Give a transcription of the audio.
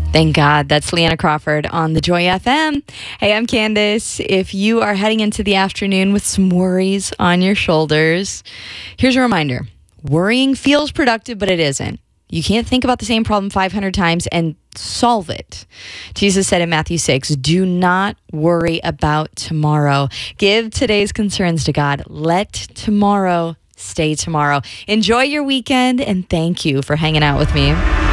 Thank God. That's Leanna Crawford on the Joy FM. Hey, I'm Candace. If you are heading into the afternoon with some worries on your shoulders, here's a reminder. Worrying feels productive, but it isn't. You can't think about the same problem 500 times and solve it. Jesus said in Matthew 6, do not worry about tomorrow. Give today's concerns to God. Let tomorrow stay tomorrow. Enjoy your weekend, and thank you for hanging out with me.